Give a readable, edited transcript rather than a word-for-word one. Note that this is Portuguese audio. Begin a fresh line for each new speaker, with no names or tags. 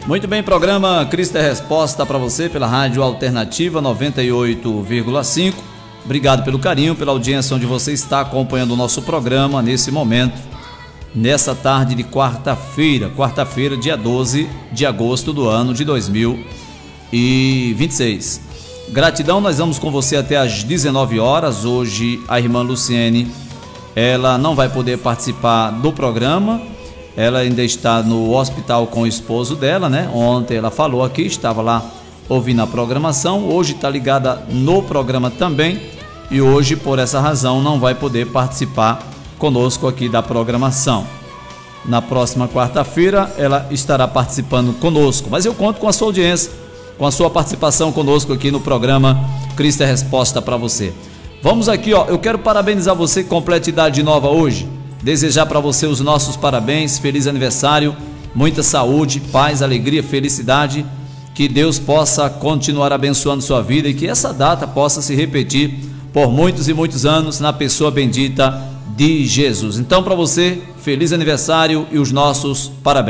Muito bem, programa Cristo é Resposta para você pela Rádio Alternativa 98,5. Obrigado pelo carinho, pela audiência onde você está acompanhando o nosso programa nesse momento, nessa tarde de quarta-feira, dia 12 de agosto do ano de 2026. Gratidão, nós vamos com você até às 19 horas. Hoje a irmã Luciene, ela não vai poder participar do programa. Ela ainda está no hospital com o esposo dela, né? Ontem ela falou aqui, estava lá ouvindo a programação. Hoje está ligada no programa também. E hoje, por essa razão, não vai poder participar conosco aqui da programação. Na próxima quarta-feira, ela estará participando conosco. Mas eu conto com a sua audiência, com a sua participação conosco aqui no programa Cristo é Resposta para você. Vamos aqui, ó. Eu quero parabenizar você, completa idade nova hoje. Desejar para você os nossos parabéns, feliz aniversário, muita saúde, paz, alegria, felicidade, que Deus possa continuar abençoando sua vida e que essa data possa se repetir por muitos e muitos anos na pessoa bendita de Jesus. Então, para você, feliz aniversário e os nossos parabéns.